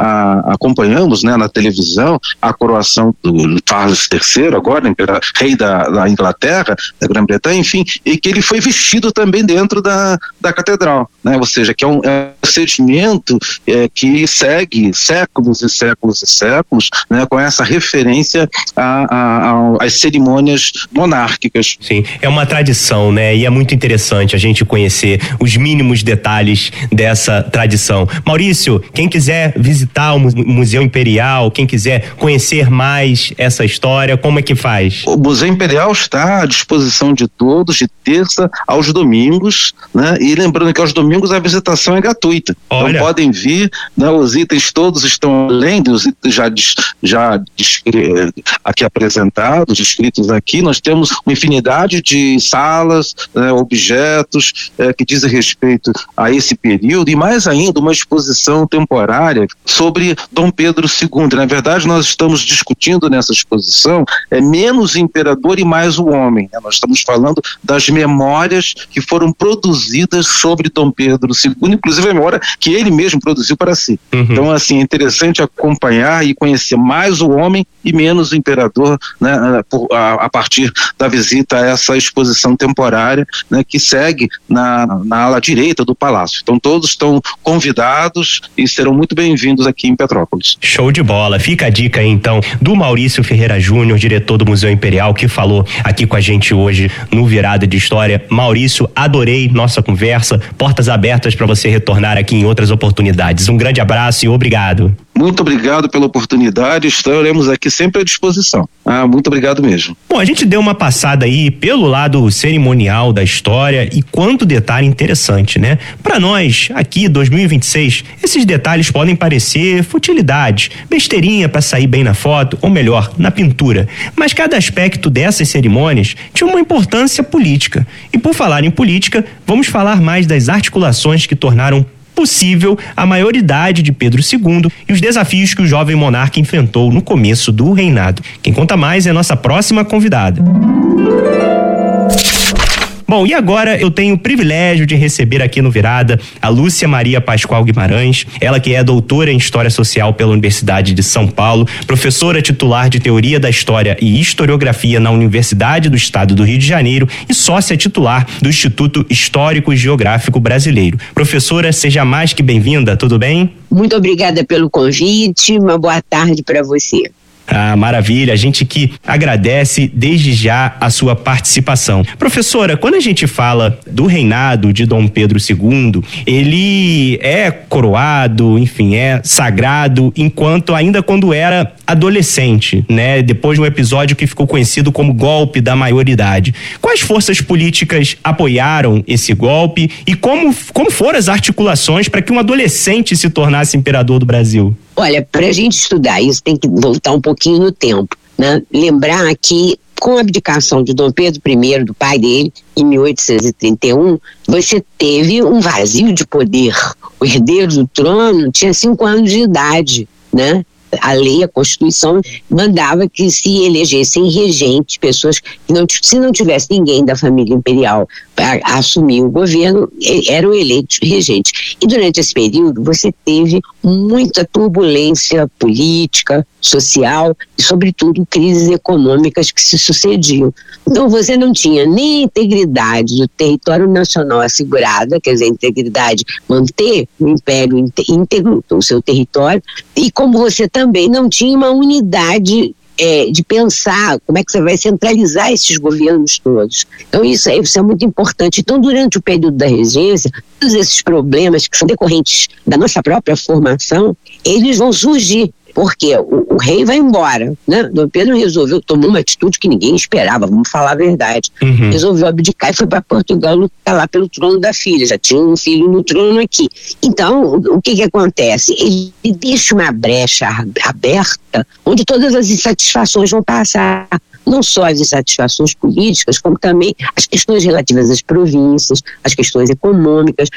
acompanhamos, né, na televisão a coroação do Charles III, agora rei da Inglaterra, da Grã-Bretanha, enfim, e que ele foi vestido também dentro da catedral, né? Ou seja, que é um procedimento que segue séculos e séculos e séculos, né, com essa referência às cerimônias monárquicas. Sim, é uma tradição, né? E é muito interessante a gente conhecer os mínimos detalhes dessa tradição. Maurício, quem quiser visitar o Museu Imperial, quem quiser conhecer mais essa história, como é que faz? O Museu Imperial está à disposição de todos, de terça aos domingos, né? E lembrando que aos domingos a visitação é gratuita. Olha. Então podem vir, né? Os itens todos estão, além dos itens já aqui apresentados, descritos aqui, nós temos uma infinidade de salas, objetos que dizem respeito a esse período, e mais ainda uma exposição temporária sobre Dom Pedro II. Na verdade, nós estamos discutindo nessa exposição menos o imperador e mais o homem, né? Nós estamos falando das memórias que foram produzidas sobre Dom Pedro II, inclusive a memória que ele mesmo produziu para si. Então, assim, é interessante acompanhar e conhecer mais o homem e menos o imperador, né, a partir da visita a essa exposição temporária, né, que segue na ala direita do palácio. Então todos estão convidados e serão muito bem-vindos aqui em Petrópolis. Show de bola. Fica a dica aí, então, do Maurício Ferreira Júnior, diretor do Museu Imperial, que falou aqui com a gente hoje no Virada de História. Maurício, adorei nossa conversa, portas abertas para você retornar aqui em outras oportunidades. Um grande abraço e obrigado. Muito obrigado pela oportunidade, estaremos aqui sempre à disposição. Muito obrigado mesmo. Bom, a gente deu uma passada aí pelo lado cerimonial da história e quanto detalhe interessante, né? Para nós, aqui, 2026, esses detalhes podem parecer futilidades, besteirinha para sair bem na foto, ou melhor, na pintura. Mas cada aspecto dessas cerimônias tinha uma importância política. E por falar em política, vamos falar mais das articulações que tornaram possível a maioridade de Pedro II e os desafios que o jovem monarca enfrentou no começo do reinado. Quem conta mais é nossa próxima convidada. Bom, e agora eu tenho o privilégio de receber aqui no Virada a Lúcia Maria Pascoal Guimarães, ela que é doutora em História Social pela Universidade de São Paulo, professora titular de Teoria da História e Historiografia na Universidade do Estado do Rio de Janeiro e sócia titular do Instituto Histórico e Geográfico Brasileiro. Professora, seja mais que bem-vinda, tudo bem? Muito obrigada pelo convite, uma boa tarde para você. Maravilha, a gente que agradece desde já a sua participação. Professora, quando a gente fala do reinado de Dom Pedro II, ele é coroado, enfim, é sagrado ainda quando era adolescente, né? Depois de um episódio que ficou conhecido como golpe da maioridade. Quais forças políticas apoiaram esse golpe e como foram as articulações para que um adolescente se tornasse imperador do Brasil? Olha, para a gente estudar isso tem que voltar um pouquinho no tempo, né? Lembrar que com a abdicação de Dom Pedro I, do pai dele, em 1831, você teve um vazio de poder. O herdeiro do trono tinha 5 anos de idade, né? A lei, a Constituição, mandava que se elegessem regentes, pessoas que se não tivesse ninguém da família imperial para assumir o governo, eram eleitos regentes. E durante esse período você teve muita turbulência política, social e, sobretudo, crises econômicas que se sucediam. Então você não tinha nem a integridade do território nacional assegurada, quer dizer, a integridade, manter o império íntegro, o seu território, e como você também não tinha uma unidade de pensar como é que você vai centralizar esses governos todos. Então isso é muito importante. Então, durante o período da regência, todos esses problemas que são decorrentes da nossa própria formação, eles vão surgir. Porque o rei vai embora, né? Dom Pedro tomou uma atitude que ninguém esperava, vamos falar a verdade. Resolveu abdicar e foi para Portugal lutar lá pelo trono da filha, já tinha um filho no trono aqui. Então, o que acontece? Ele deixa uma brecha aberta onde todas as insatisfações vão passar. não só as insatisfações políticas, como também as questões relativas às províncias, as questões econômicas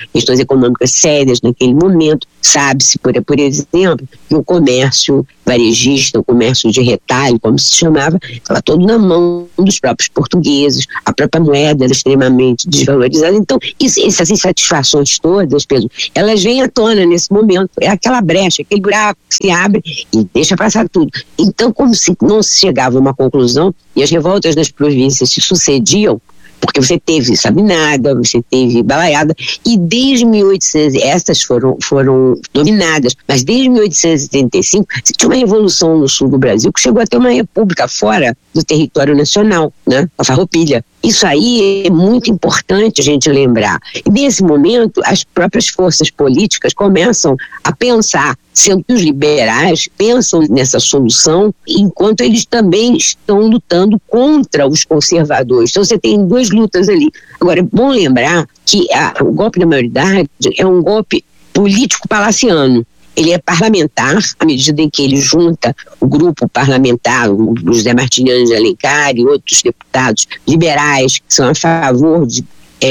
sérias naquele momento. Sabe-se, por exemplo, que o comércio varejista, o comércio de retalho, como se chamava, estava todo na mão dos próprios portugueses, a própria moeda era extremamente desvalorizada. Então, essas insatisfações todas, Pedro, elas vêm à tona nesse momento. É aquela brecha, aquele buraco que se abre e deixa passar tudo. Então, como se não se chegava a uma conclusão, e as revoltas das províncias se sucediam, porque você teve Sabinada, você teve Balaiada, e desde 1800, essas foram dominadas, mas desde 1875, você tinha uma revolução no sul do Brasil que chegou a ter uma república fora do território nacional, né? A Farroupilha. Isso aí é muito importante a gente lembrar. E nesse momento, as próprias forças políticas começam a pensar, sendo que os liberais pensam nessa solução, enquanto eles também estão lutando contra os conservadores. Então você tem duas lutas ali. Agora, é bom lembrar que o golpe da maioridade é um golpe político-palaciano. Ele é parlamentar, à medida em que ele junta o grupo parlamentar, o José Martiniano de Alencar e outros deputados liberais que são a favor de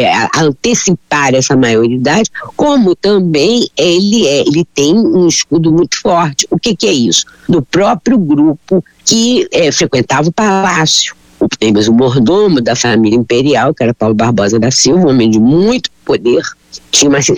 antecipar essa maioridade, como também ele tem um escudo muito forte. O que é isso? Do próprio grupo que frequentava o palácio. O mordomo da família imperial, que era Paulo Barbosa da Silva, um homem de muito poder, tinha uma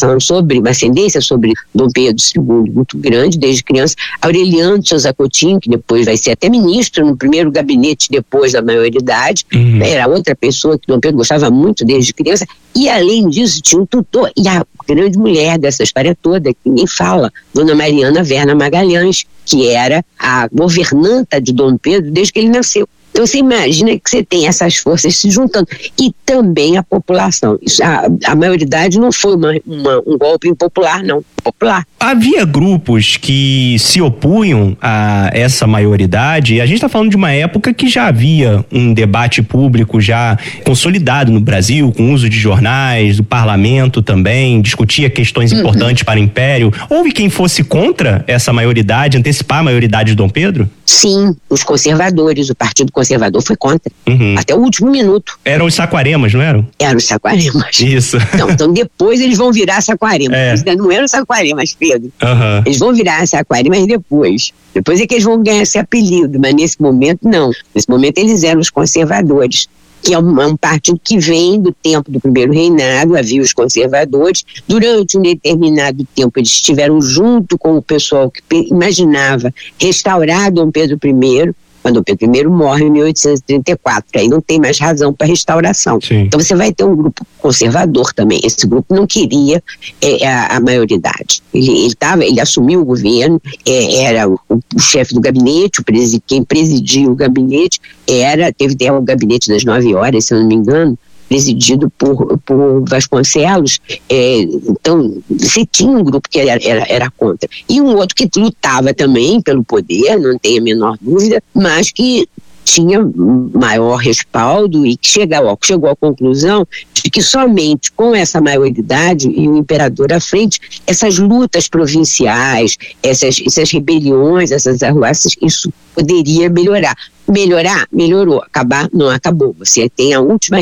ascendência sobre Dom Pedro II muito grande desde criança. Aureliano de Souza Coutinho, que depois vai ser até ministro no primeiro gabinete depois da maioridade, era outra pessoa que Dom Pedro gostava muito desde criança, e além disso tinha um tutor, e a grande mulher dessa história toda, que ninguém fala, Dona Mariana Verna Magalhães, que era a governanta de Dom Pedro desde que ele nasceu. Então você imagina que você tem essas forças se juntando e também a população. A maioridade não foi um golpe impopular, não. Popular. Havia grupos que se opunham a essa maioridade, e a gente está falando de uma época que já havia um debate público já consolidado no Brasil, com uso de jornais, do parlamento também, discutia questões importantes para o Império. Houve quem fosse contra essa maioridade, antecipar a maioridade de Dom Pedro? Sim, os conservadores, o Partido Conservador foi contra, até o último minuto. Eram os saquaremas, não eram? Eram os saquaremas. Isso. Então depois eles vão virar saquaremas. Não eram saquaremas, Pedro. Eles vão virar saquaremas depois. Depois é que eles vão ganhar esse apelido, mas nesse momento não. Nesse momento eles eram os conservadores, que é um partido que vem do tempo do primeiro reinado. Havia os conservadores. Durante um determinado tempo eles estiveram junto com o pessoal que imaginava restaurar Dom Pedro I, quando Dom Pedro I morre em 1834, aí não tem mais razão para restauração. Sim. Então você vai ter um grupo conservador também. Esse grupo não queria a maioridade. Ele assumiu o governo, era o chefe do gabinete, quem presidia o gabinete teve até o gabinete das 9 horas, se eu não me engano, presidido por Vasconcelos. Então você tinha um grupo que era contra, e um outro que lutava também pelo poder, não tem a menor dúvida, mas que tinha maior respaldo e que chegou à conclusão de que somente com essa maioridade e o imperador à frente, essas lutas provinciais, essas rebeliões, essas arruaças, isso poderia melhorar. Melhorou. Acabar, não acabou. Você tem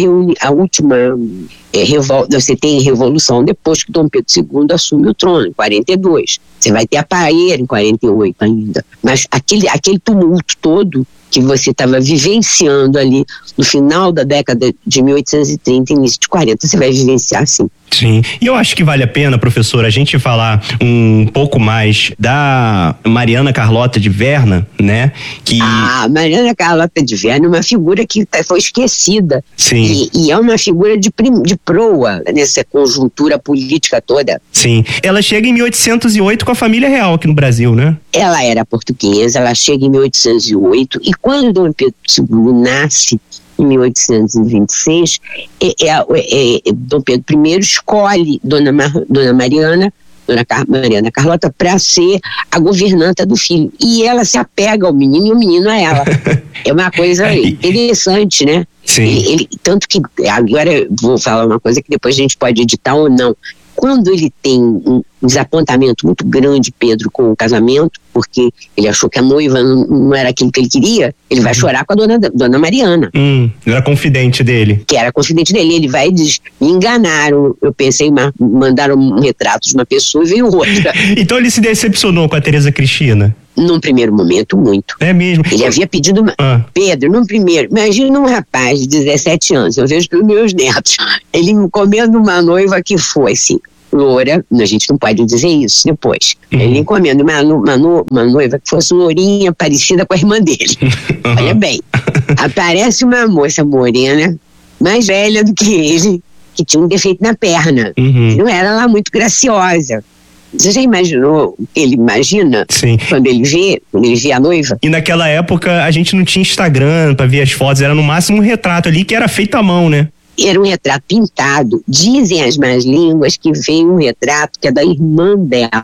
revolta, você tem revolução depois que Dom Pedro II assume o trono, em 42. Você vai ter a Paeira em 48 ainda. Mas aquele tumulto todo que você estava vivenciando ali no final da década de 1830, início de 40, você vai vivenciar sim. Sim, e eu acho que vale a pena, professor, a gente falar um pouco mais da Mariana Carlota de Verna, né? Mariana Carlota de Verna é uma figura que foi esquecida. Sim. E é uma figura de proa nessa conjuntura política toda. Sim, ela chega em 1808 com a família real aqui no Brasil, né? Ela era portuguesa, ela chega em 1808, e quando Dom Pedro II nasce, em 1826, Dom Pedro I escolhe Dona Mariana Carlota para ser a governanta do filho. E ela se apega ao menino e o menino a ela. É uma coisa interessante, né? Sim. Tanto que, agora eu vou falar uma coisa que depois a gente pode editar ou não. Quando ele tem um desapontamento muito grande, Pedro, com o casamento, porque ele achou que a noiva não era aquilo que ele queria, ele vai chorar com a dona Mariana. Era confidente dele. Que era confidente dele. Ele vai e diz, me enganaram, eu pensei, mandaram um retrato de uma pessoa e veio outra. Então ele se decepcionou com a Tereza Cristina? Num primeiro momento, muito. É mesmo? Ele havia pedido, Pedro, num primeiro, imagina um rapaz de 17 anos, eu vejo pelos meus netos, ele encomenda uma noiva que fosse loura, a gente não pode dizer isso depois, ele encomenda uma noiva que fosse lourinha, parecida com a irmã dele. Olha bem, aparece uma moça morena, mais velha do que ele, que tinha um defeito na perna, não era lá muito graciosa. Você já imaginou o que ele imagina? Sim. Quando ele vê a noiva? E naquela época a gente não tinha Instagram pra ver as fotos, era no máximo um retrato ali que era feito à mão, né? Era um retrato pintado. Dizem as más línguas que veio um retrato que é da irmã dela.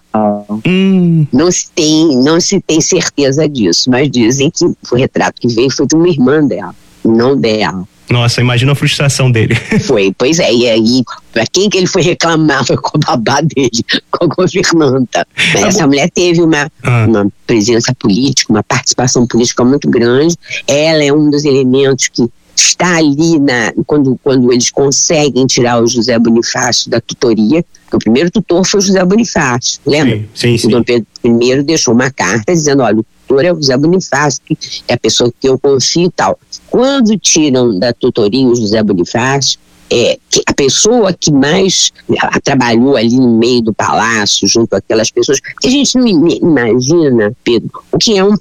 Não se tem certeza disso, mas dizem que o retrato que veio foi de uma irmã dela, não dela. Nossa, imagina a frustração dele. Foi, pois é, e aí, pra quem que ele foi reclamar? Foi com o babá dele, com a governanta. Essa mulher teve uma presença política, uma participação política muito grande. Ela é um dos elementos que está ali quando eles conseguem tirar o José Bonifácio da tutoria, porque o primeiro tutor foi o José Bonifácio, lembra? Sim. O Dom Pedro I deixou uma carta dizendo, olha, o tutor é o José Bonifácio, que é a pessoa que eu confio e tal. Quando tiram da tutoria o José Bonifácio, que a pessoa que mais trabalhou ali no meio do palácio, junto àquelas pessoas, porque a gente não imagina, Pedro, o que é um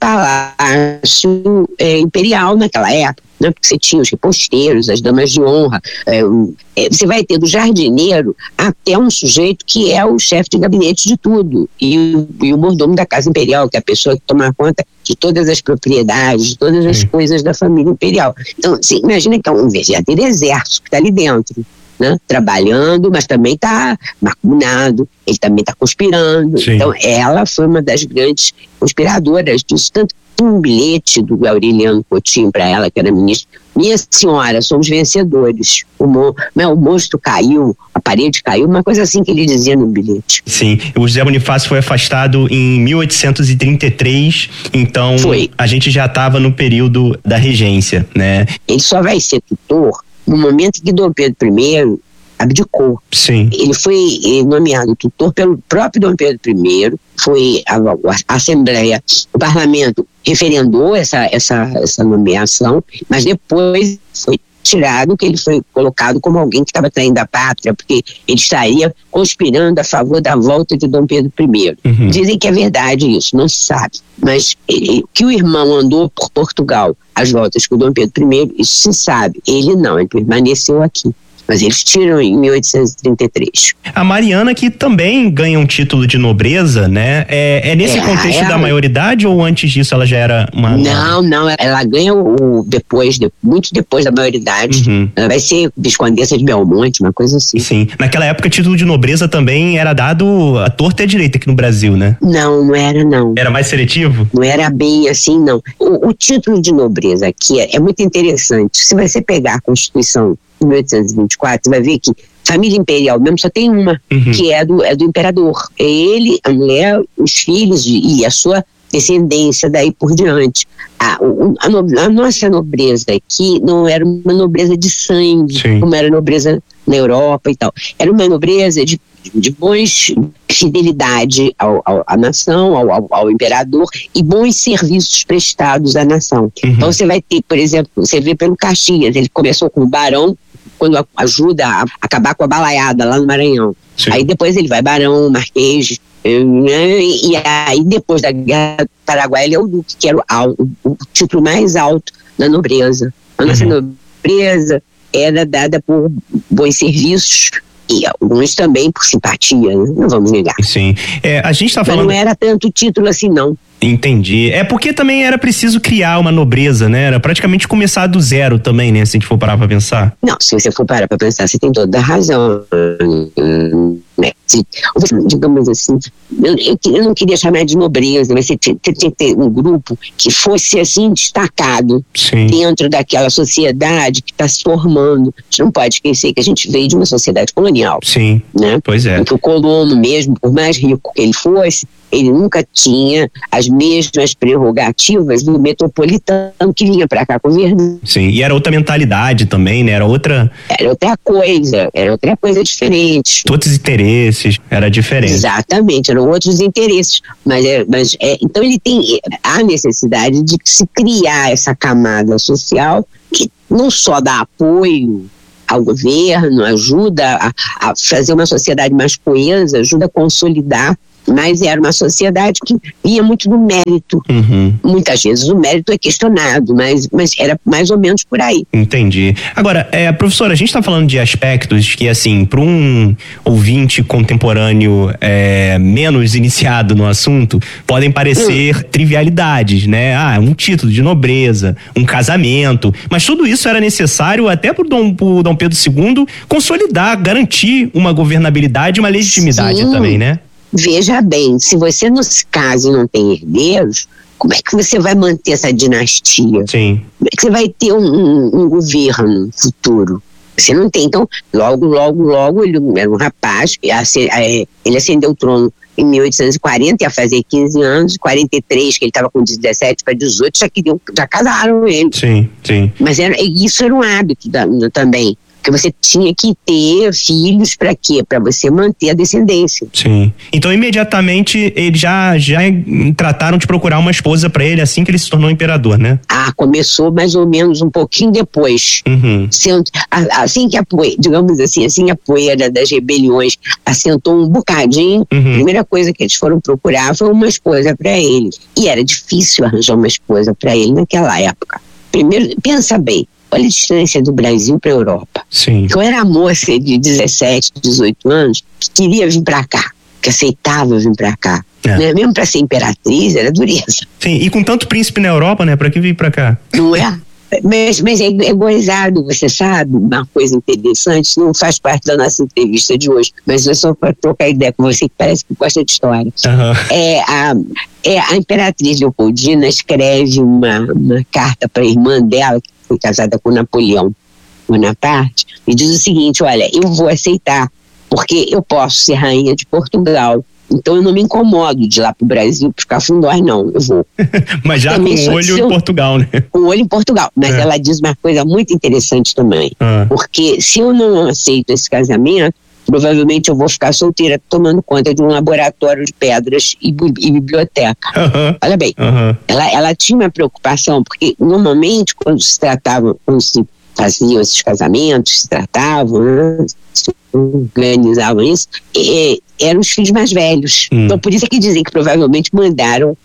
palácio imperial naquela época, né? Porque você tinha os reposteiros, as damas de honra, você vai ter do jardineiro até um sujeito que é o chefe de gabinete de tudo, e o mordomo da casa imperial, que é a pessoa que toma conta de todas as propriedades, de todas as coisas da família imperial. Então, você imagina que é um verdadeiro exército que está ali dentro, né? Trabalhando, mas também está macumunado, ele também está conspirando. Sim. Então, ela foi uma das grandes conspiradoras disso, tanto que um bilhete do Aureliano Coutinho para ela, que era ministra: minha senhora, somos vencedores, o monstro caiu, a parede caiu, uma coisa assim que ele dizia no bilhete. Sim, o José Bonifácio foi afastado em 1833, então a gente já estava no período da regência, né? Ele só vai ser tutor no momento que Dom Pedro I abdicou. Sim. Ele foi nomeado tutor pelo próprio Dom Pedro I, foi a Assembleia, o Parlamento referendou essa nomeação, mas depois foi tirado, que ele foi colocado como alguém que estava traindo a pátria, porque ele estaria conspirando a favor da volta de Dom Pedro I. Dizem que é verdade isso, não se sabe. Mas que o irmão andou por Portugal às voltas com o Dom Pedro I, isso se sabe. Ele não, ele permaneceu aqui. Mas eles tiram em 1833. A Mariana, que também ganha um título de nobreza, né? É nesse contexto da maioridade, ou antes disso ela já era uma... Não, ela ganha muito depois da maioridade. Ela vai ser viscondessa de Belmonte, uma coisa assim. Sim. Naquela época, título de nobreza também era dado à torta e à direita aqui no Brasil, né? Não era não. Era mais seletivo? Não era bem assim, não. O título de nobreza aqui é muito interessante. Se você pegar a Constituição de 1824, você vai ver que família imperial mesmo só tem uma, que é do imperador. É ele, a mulher, os filhos e a sua descendência daí por diante. A nossa nobreza aqui não era uma nobreza de sangue, como era a nobreza na Europa e tal. Era uma nobreza de bons fidelidade à nação, ao imperador, e bons serviços prestados à nação. Então você vai ter, por exemplo, você vê pelo Caxias, ele começou com o barão, quando ajuda a acabar com a balaiada lá no Maranhão. Aí depois ele vai barão, marquês, e aí depois da Guerra do Paraguai ele é o duque, que era o título mais alto da nobreza. A nossa nobreza era dada por bons serviços e alguns também por simpatia, né? Não vamos negar. Sim. A gente tá falando... Mas não era tanto título assim, não. Entendi. É porque também era preciso criar uma nobreza, né? Era praticamente começar do zero também, né? Se a gente for parar pra pensar. Não, se você for parar pra pensar, você tem toda a razão, né? Digamos assim, eu não queria chamar de nobreza, mas você tinha que ter um grupo que fosse assim destacado dentro daquela sociedade que está se formando. A gente não pode esquecer que a gente veio de uma sociedade colonial. Sim, né? Pois é. Porque o colono mesmo, por mais rico que ele fosse, ele nunca tinha as as mesmas prerrogativas do metropolitano que vinha para cá governando. Sim, e era outra mentalidade também, né? Era outra coisa diferente. Outros interesses, era diferente. Exatamente, eram outros interesses. Então ele tem a necessidade de se criar essa camada social que não só dá apoio ao governo, ajuda a fazer uma sociedade mais coesa, ajuda a consolidar, mas era uma sociedade que vinha muito do mérito. Muitas vezes o mérito é questionado, mas era mais ou menos por aí. Entendi. Agora, professora, a gente está falando de aspectos que, assim, para um ouvinte contemporâneo menos iniciado no assunto, podem parecer trivialidades, né? Um título de nobreza, um casamento, mas tudo isso era necessário até para o Dom Pedro II consolidar, garantir uma governabilidade, uma legitimidade. Sim. Também, né? Veja bem, se você não se casa e não tem herdeiros, como é que você vai manter essa dinastia? Sim. Como é que você vai ter um governo futuro? Você não tem. Então, logo, ele era um rapaz, ele ascendeu o trono em 1840, ia fazer 15 anos, 43, que ele estava com 17 para 18, já casaram ele. Sim. Mas isso era um hábito também. Porque você tinha que ter filhos para quê? Para você manter a descendência. Sim. Então, imediatamente, eles já trataram de procurar uma esposa para ele assim que ele se tornou imperador, né? Começou mais ou menos um pouquinho depois. Assim que a poeira das rebeliões assentou um bocadinho, a primeira coisa que eles foram procurar foi uma esposa para ele. E era difícil arranjar uma esposa para ele naquela época. Primeiro, pensa bem. Olha a distância do Brasil para a Europa. Sim. Eu era moça de 17, 18 anos que queria vir para cá, que aceitava vir para cá. Né? Mesmo para ser imperatriz, era dureza. Sim, e com tanto príncipe na Europa, né? Para que vir para cá? Não é? Mas é gozado, você sabe, uma coisa interessante, não faz parte da nossa entrevista de hoje, mas eu só para trocar ideia com você, que parece que gosta de história. A imperatriz Leopoldina escreve uma carta para a irmã dela, que foi casada com Napoleão Bonaparte, e diz o seguinte: olha, eu vou aceitar, porque eu posso ser rainha de Portugal. Então eu não me incomodo de ir lá pro Brasil buscar fundões, não, eu vou. Mas já também com o olho em Portugal, né? Com o olho em Portugal, mas ela diz uma coisa muito interessante também, porque se eu não aceito esse casamento, provavelmente eu vou ficar solteira tomando conta de um laboratório de pedras e biblioteca. Olha bem, ela tinha uma preocupação, porque normalmente quando se faziam esses casamentos, se tratavam, né, se organizavam isso, eram os filhos mais velhos. Então por isso é que dizem que provavelmente mandaram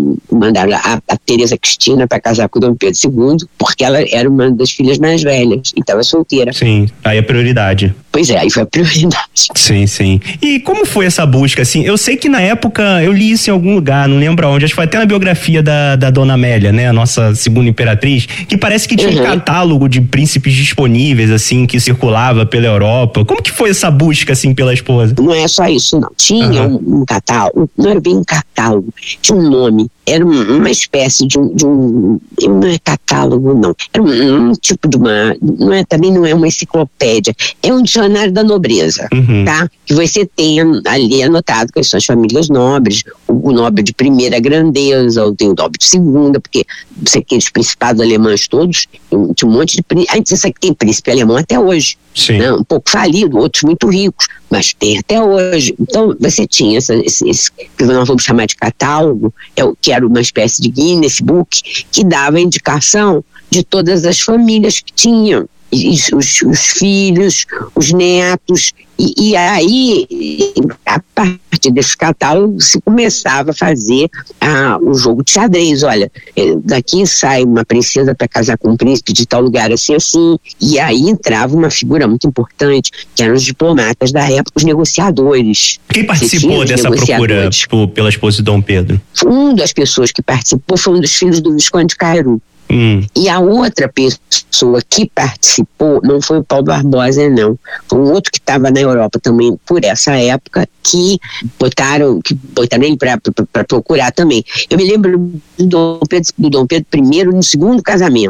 a Teresa Cristina para casar com o Dom Pedro II, porque ela era uma das filhas mais velhas e estava solteira. Sim, aí a prioridade. Pois é, aí foi a prioridade. Sim. E como foi essa busca, assim? Eu sei que na época eu li isso em algum lugar, não lembro onde, acho que foi até na biografia da Dona Amélia, né? A nossa segunda imperatriz, que parece que tinha um catálogo de príncipes disponíveis, assim, que circulava pela Europa. Como que foi essa busca, assim, pela esposa? Não é só isso, não. Tinha um catálogo, não era bem um catálogo, tinha um nome, era uma espécie de um não é catálogo, não. Era um tipo de também não é uma enciclopédia, é um dicionário da nobreza, tá? Que você tem ali anotado quais são as famílias nobres, o nobre de primeira grandeza, ou tem o nobre de segunda, porque você tem os principados alemães todos, tinha um monte de príncipe. Você sabe que tem príncipe alemão até hoje. Sim. Né? Um pouco falido, outros muito ricos, mas tem até hoje. Então você tinha esse que nós vamos chamar de catálogo, que era uma espécie de Guinness Book, que dava indicação de todas as famílias que tinham, os filhos, os netos, e aí, a partir desse catálogo, se começava a fazer o jogo de xadrez. Olha, daqui sai uma princesa para casar com um príncipe de tal lugar, assim, e aí entrava uma figura muito importante, que eram os diplomatas da época, os negociadores. Quem participou dessa procura pela esposa de Dom Pedro? Uma das pessoas que participou foi um dos filhos do Visconde de Cairu. E a outra pessoa que participou não foi o Paulo Barbosa, não. Foi um outro que estava na Europa também por essa época, que botaram ele para procurar também. Eu me lembro do Dom Pedro I no segundo casamento.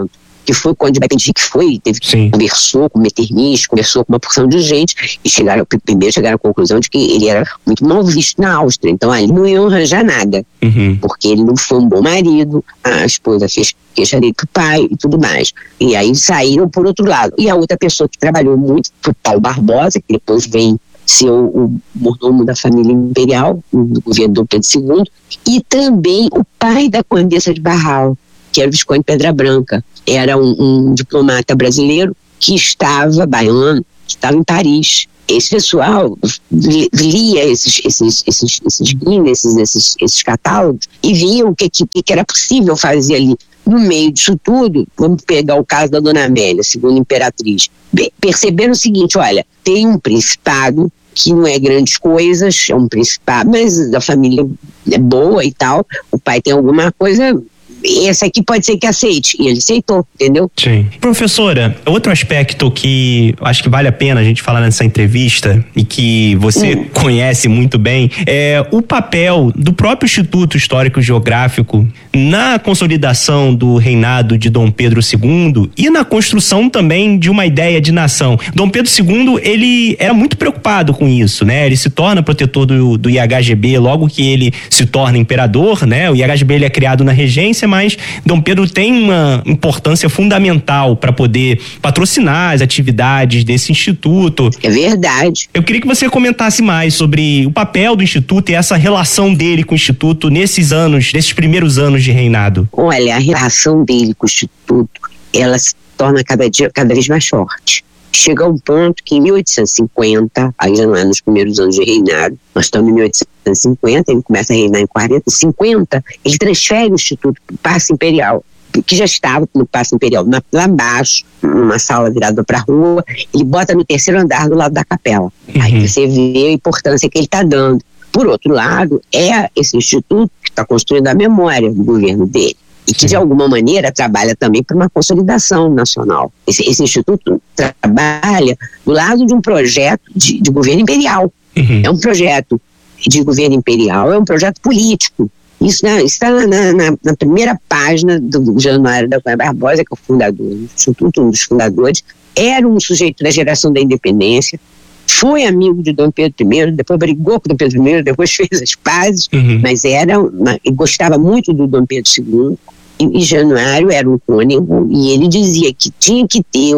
que foi quando o Beppe que foi, conversou com o Metternich, conversou com uma porção de gente, e chegaram à conclusão de que ele era muito mal visto na Áustria, então ali não iam arranjar nada, porque ele não foi um bom marido, a esposa fez queixaria com o pai e tudo mais, e aí saíram por outro lado. E a outra pessoa que trabalhou muito foi o Paulo Barbosa, que depois vem ser o mordomo da família imperial, do governo Dom Pedro II, e também o pai da Condessa de Barral, que era o Visconde de Pedra Branca. Era um diplomata brasileiro que baiano, estava em Paris. Esse pessoal lia esses Guinness, esses catálogos, e via o que era possível fazer ali. No meio disso tudo, vamos pegar o caso da Dona Amélia, segunda imperatriz. Perceberam o seguinte: olha, tem um principado que não é grandes coisas, é um principado, mas a família é boa e tal, o pai tem alguma coisa, esse aqui pode ser que aceite, e ele aceitou, entendeu? Sim. Professora, outro aspecto que acho que vale a pena a gente falar nessa entrevista e que você conhece muito bem é o papel do próprio Instituto Histórico Geográfico na consolidação do reinado de Dom Pedro II e na construção também de uma ideia de nação. Dom Pedro II, ele era muito preocupado com isso, né? Ele se torna protetor do IHGB logo que ele se torna imperador, né? O IHGB ele é criado na regência, mas Dom Pedro tem uma importância fundamental para poder patrocinar as atividades desse instituto. É verdade. Eu queria que você comentasse mais sobre o papel do instituto e essa relação dele com o instituto nesses primeiros anos de reinado. Olha, a relação dele com o instituto, ela se torna cada vez mais forte. Chega a um ponto que em 1850, aí já não é nos primeiros anos de reinado, nós estamos em 1850, ele começa a reinar em 50, ele transfere o Instituto para o Paço Imperial, que já estava no Paço Imperial, lá embaixo, numa sala virada para a rua, ele bota no terceiro andar do lado da capela. Aí você vê a importância que ele está dando. Por outro lado, é esse instituto que está construindo a memória do governo dele. E que, de alguma maneira, trabalha também para uma consolidação nacional. Esse instituto trabalha do lado de um projeto de governo imperial. É um projeto de governo imperial, é um projeto político. Isso está na primeira página do Januário da Cunha Barbosa, que é o fundador do instituto, um dos fundadores. Era um sujeito da geração da independência, foi amigo de Dom Pedro I, depois brigou com Dom Pedro I, depois fez as pazes, mas gostava muito do Dom Pedro II. E Januário era um cônego, e ele dizia que tinha que ter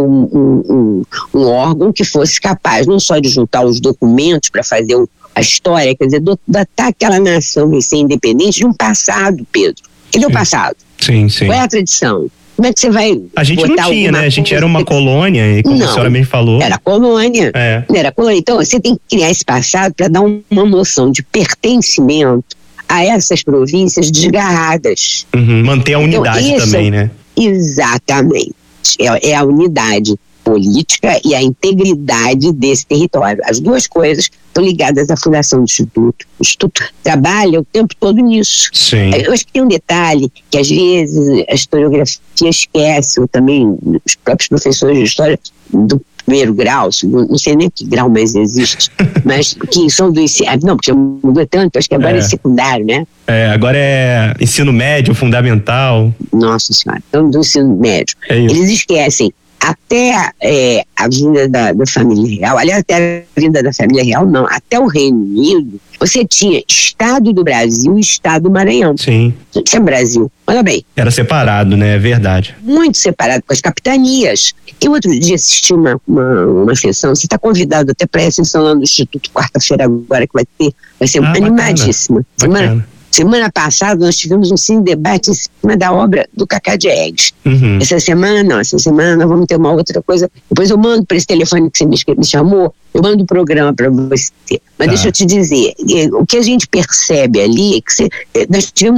um órgão que fosse capaz não só de juntar os documentos para fazer a história, quer dizer, datar aquela nação recém-independente de um passado, Pedro. Ele é o passado. Sim, sim. Qual é a tradição? Como é que você vai... A gente não tinha, né? A gente era uma colônia, e como a senhora mesmo falou... Era colônia. Era colônia. Então, você tem que criar esse passado para dar uma noção de pertencimento a essas províncias desgarradas. Manter a unidade também, né? Exatamente. É a unidade política e a integridade desse território. As duas coisas estão ligadas à fundação do Instituto. O Instituto trabalha o tempo todo nisso. Sim. Eu acho que tem um detalhe que às vezes a historiografia esquece, ou também os próprios professores de história do primeiro grau, não sei nem que grau mais existe, mas que são do ensino, não, porque mudou tanto, acho que agora é secundário, né? Agora é ensino médio, fundamental. Nossa Senhora, então do ensino médio. Eles esquecem até a vinda da família real, aliás, até a vinda da família real, não, até o Reino Unido, você tinha Estado do Brasil e Estado do Maranhão. Sim. Não tinha Brasil. Olha bem. Era separado, né? É verdade. Muito separado, com as capitanias. Eu outro dia assisti uma sessão, você está convidado até para essa sessão lá no Instituto, quarta-feira agora, que vai ser animadíssima. Semana passada nós tivemos um cine debate em cima da obra do Cacá Diegues. Essa semana nós vamos ter uma outra coisa. Depois eu mando para esse telefone que você me chamou, eu mando o programa para você. Mas deixa eu te dizer, o que a gente percebe ali é que nós tivemos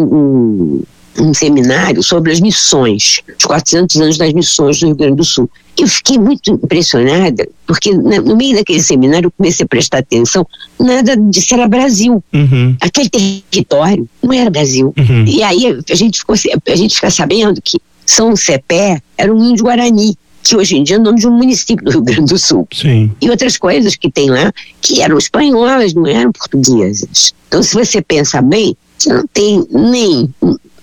um seminário sobre as missões, os 400 anos das missões do Rio Grande do Sul. Eu fiquei muito impressionada, porque no meio daquele seminário eu comecei a prestar atenção, nada disso era Brasil. Aquele território não era Brasil. E aí a gente fica sabendo que São Cepé era um índio Guarani, que hoje em dia é o nome de um município do Rio Grande do Sul. Sim. E outras coisas que tem lá, que eram espanholas, não eram portuguesas. Então, se você pensa bem, você não tem nem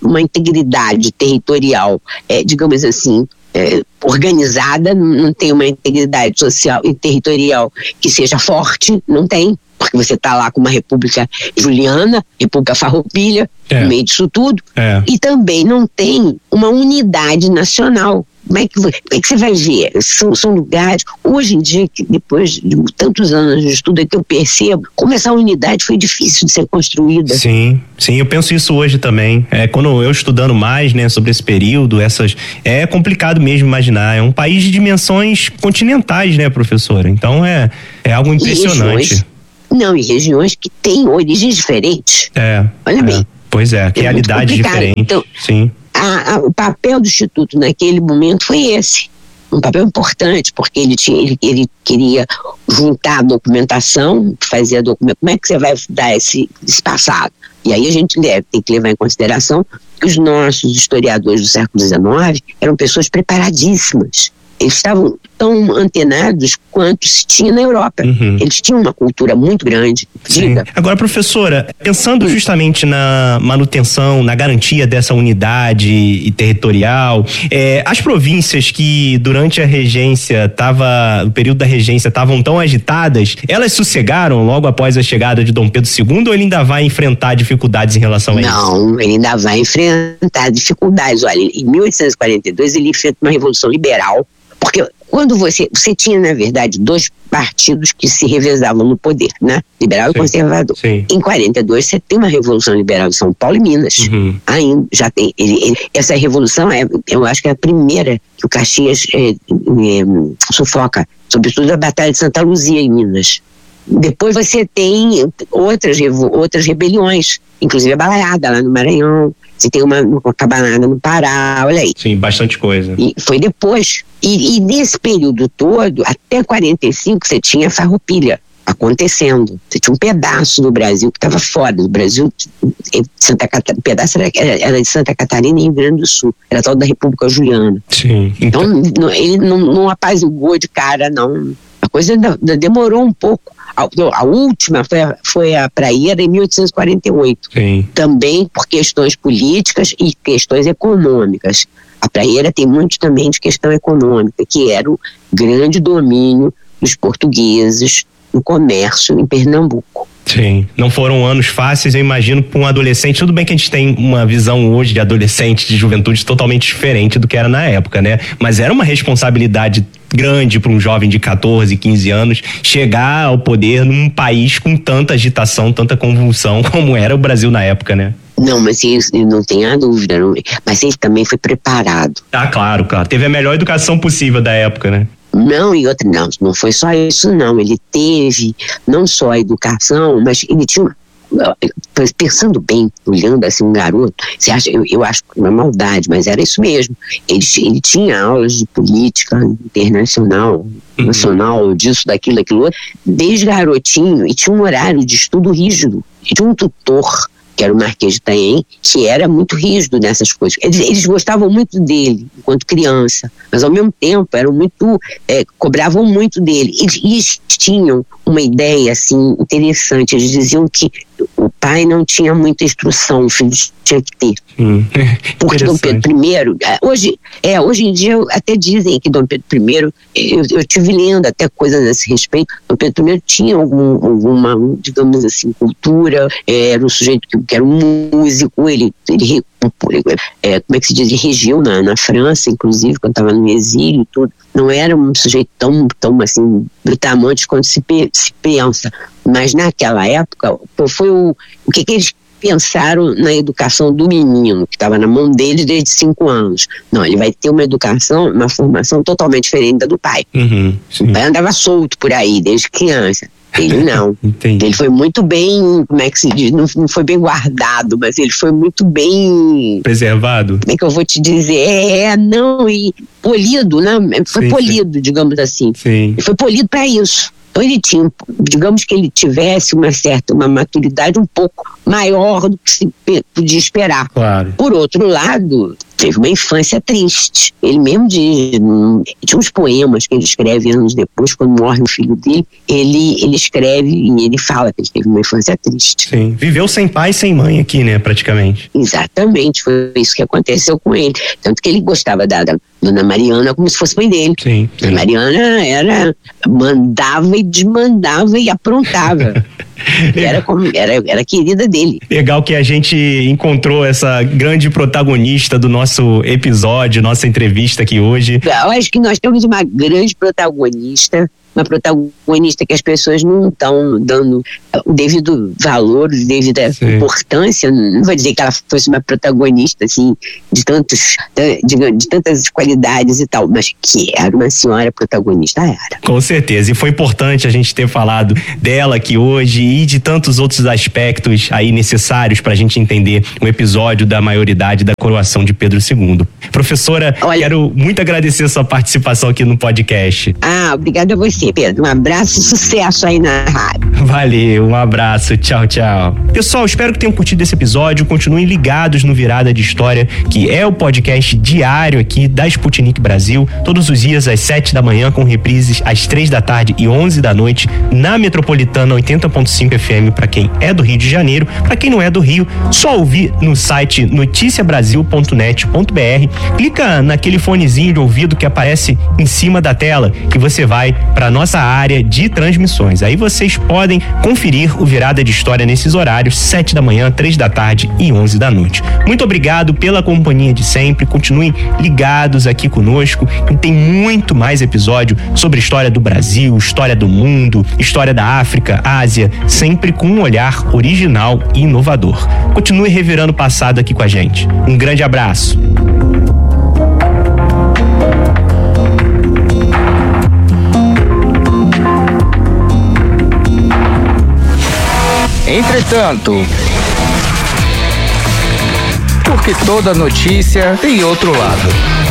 uma integridade territorial, digamos assim, organizada, não tem uma integridade social e territorial que seja forte, não tem, porque você está lá com uma República Juliana, República Farroupilha, no meio disso tudo, e também não tem uma unidade nacional. Como é que você vai ver? São lugares, hoje em dia, que depois de tantos anos de estudo, é que eu percebo como essa unidade foi difícil de ser construída. Sim, eu penso isso hoje também. Quando eu estudando mais, né, sobre esse período, é complicado mesmo imaginar. É um país de dimensões continentais, né, professora? Então é algo impressionante. E regiões que têm origens diferentes. Olha bem. Pois é, realidade diferente. Então, sim. O papel do Instituto naquele momento foi esse, um papel importante, porque ele queria juntar a documentação, fazer a documentação. Como é que você vai dar esse passado? E aí a gente tem que levar em consideração que os nossos historiadores do século XIX eram pessoas preparadíssimas. Eles estavam tão antenados quanto se tinha na Europa. Eles tinham uma cultura muito grande. Agora, professora, pensando justamente na manutenção, na garantia dessa unidade territorial, as províncias que durante a regência o período da regência estavam tão agitadas, elas sossegaram logo após a chegada de Dom Pedro II, ou ele ainda vai enfrentar dificuldades em relação a isso? Não, ele ainda vai enfrentar dificuldades. Olha, em 1842 ele enfrenta uma revolução liberal, porque quando você tinha, na verdade, dois partidos que se revezavam no poder, né? Liberal e conservador. Em 42 você tem uma revolução liberal em São Paulo e Minas. Ainda já tem. Essa revolução eu acho que é a primeira que o Caxias sufoca, sobretudo a Batalha de Santa Luzia em Minas. Depois você tem outras rebeliões, inclusive a Balaiada lá no Maranhão. Você tem uma cabanada no Pará, olha aí. Sim, bastante coisa. E foi depois. E nesse período todo, até 45, você tinha a Farroupilha acontecendo. Você tinha um pedaço do Brasil que estava fora do Brasil. Um pedaço era de Santa Catarina e Rio Grande do Sul. Era tal da República Juliana. Sim. Então ele não apaziguou de cara, não. A coisa demorou um pouco. A última foi a Praieira em 1848. Também por questões políticas e questões econômicas. A Praieira tem muito também de questão econômica, que era o grande domínio dos portugueses no comércio em Pernambuco. Sim, não foram anos fáceis, eu imagino, para um adolescente. Tudo bem que a gente tem uma visão hoje de adolescente, de juventude totalmente diferente do que era na época, né? Mas era uma responsabilidade grande para um jovem de 14, 15 anos chegar ao poder num país com tanta agitação, tanta convulsão como era o Brasil na época, né? Não, mas isso não tem a dúvida. Mas ele também foi preparado. Claro. Teve a melhor educação possível da época, né? Não foi só isso, não. Ele teve não só a educação, mas ele tinha, pensando bem, olhando assim um garoto, você acha, eu acho uma maldade, mas era isso mesmo. Ele tinha aulas de política internacional, nacional, disso, daquilo, outro, desde garotinho, e tinha um horário de estudo rígido. E tinha um tutor, que era o Marquês de Itaém, que era muito rígido nessas coisas. Eles gostavam muito dele, enquanto criança, mas ao mesmo tempo cobravam muito dele. Eles tinham uma ideia assim, interessante, eles diziam que o pai não tinha muita instrução, o filho tinha que ter. Porque Dom Pedro I, hoje em dia até dizem que Dom Pedro I, eu estive lendo até coisas a esse respeito, Dom Pedro I tinha alguma, digamos assim, cultura, era um sujeito que era um músico, ele como é que se diz, ele regiu na França, inclusive, quando estava no exílio e tudo. Não era um sujeito tão assim, brutamonte quanto se pensa. Mas naquela época, foi o que eles pensaram na educação do menino, que estava na mão deles desde 5 anos. Não, ele vai ter uma educação, uma formação totalmente diferente da do pai. O pai andava solto por aí, desde criança. Ele não. Ele foi muito bem, como é que se diz? Não foi bem guardado, mas ele foi muito bem preservado. Como é que eu vou te dizer? E polido, né? Foi polido, digamos assim. Ele foi polido para isso. Então ele tinha, digamos que ele tivesse uma maturidade um pouco maior do que se podia esperar. Claro. Por outro lado, teve uma infância triste. Ele mesmo diz, tinha uns poemas que ele escreve anos depois, quando morre o filho dele, ele escreve e ele fala que ele teve uma infância triste. Sim, viveu sem pai e sem mãe aqui, né, praticamente. Exatamente, foi isso que aconteceu com ele. Tanto que ele gostava da Dona Mariana como se fosse mãe dele. Sim. A Mariana mandava e desmandava e aprontava. Era querida dele. Legal que a gente encontrou essa grande protagonista do nosso episódio, nossa entrevista aqui hoje. Eu acho que nós temos uma grande protagonista, uma protagonista que as pessoas não estão dando o devido valor, a devida importância. Não vou dizer que ela fosse uma protagonista assim, de tantas qualidades e tal, mas que era uma senhora protagonista, era. Com certeza, e foi importante a gente ter falado dela aqui hoje e de tantos outros aspectos aí necessários para a gente entender o episódio da maioridade da coroação de Pedro II. Professora, quero muito agradecer a sua participação aqui no podcast. Obrigada a você, Pedro. Um abraço e sucesso aí na rádio. Valeu, um abraço. Tchau, tchau. Pessoal, espero que tenham curtido esse episódio. Continuem ligados no Virada de História, que é o podcast diário aqui da Sputnik Brasil, todos os dias às 7 da manhã, com reprises às 3 da tarde e 11 da noite, na Metropolitana 80.5 FM, para quem é do Rio de Janeiro. Para quem não é do Rio, só ouvir no site noticiabrasil.net.br. Clica naquele fonezinho de ouvido que aparece em cima da tela e você vai para nossa área de transmissões. Aí vocês podem conferir o Virada de História nesses horários, 7 da manhã, 3 da tarde e 11 da noite. Muito obrigado pela companhia de sempre. Continuem ligados aqui conosco. Tem muito mais episódio sobre história do Brasil, história do mundo, história da África, Ásia, sempre com um olhar original e inovador. Continue revirando o passado aqui com a gente. Um grande abraço. Entretanto, porque toda notícia tem outro lado.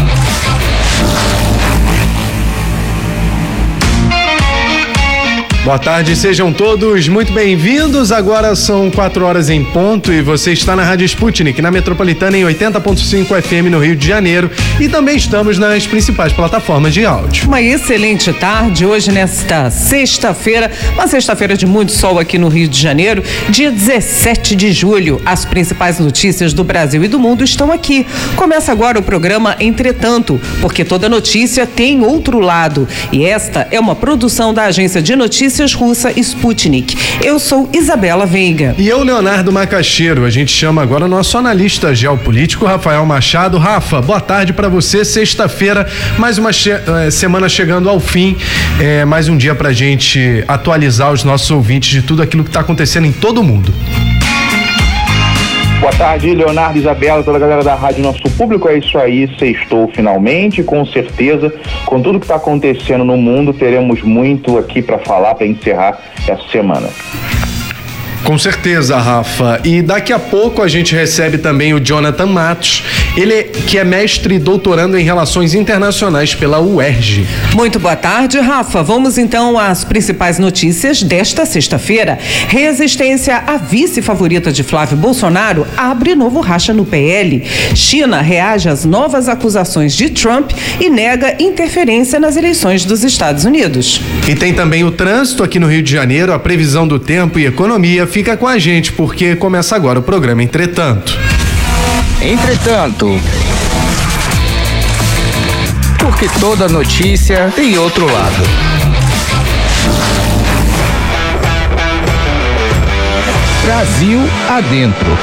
Boa tarde, sejam todos muito bem-vindos. Agora são 4 horas em ponto e você está na Rádio Sputnik, na Metropolitana em 80.5 FM no Rio de Janeiro, e também estamos nas principais plataformas de áudio. Uma excelente tarde hoje nesta sexta-feira, uma sexta-feira de muito sol aqui no Rio de Janeiro, dia 17 de julho. As principais notícias do Brasil e do mundo estão aqui. Começa agora o programa Entretanto, porque toda notícia tem outro lado, e esta é uma produção da agência de notícias russa Sputnik. Eu sou Isabela Veiga. E eu, Leonardo Macaxeiro. A gente chama agora o nosso analista geopolítico, Rafael Machado. Rafa, boa tarde para você. Sexta-feira, mais uma semana chegando ao fim. Mais um dia pra gente atualizar os nossos ouvintes de tudo aquilo que está acontecendo em todo o mundo. Boa tarde, Leonardo, Isabela, toda a galera da rádio, nosso público. É isso aí, sextou finalmente, com certeza, com tudo que está acontecendo no mundo, teremos muito aqui para falar, para encerrar essa semana. Com certeza, Rafa. E daqui a pouco a gente recebe também o Jonathan Matos, ele que é mestre e doutorando em Relações Internacionais pela UERJ. Muito boa tarde, Rafa. Vamos então às principais notícias desta sexta-feira. Resistência à vice-favorita de Flávio Bolsonaro abre novo racha no PL. China reage às novas acusações de Trump e nega interferência nas eleições dos Estados Unidos. E tem também o trânsito aqui no Rio de Janeiro, a previsão do tempo e economia. Fica com a gente, porque começa agora o programa Entretanto. Entretanto, porque toda notícia tem outro lado. Brasil adentro.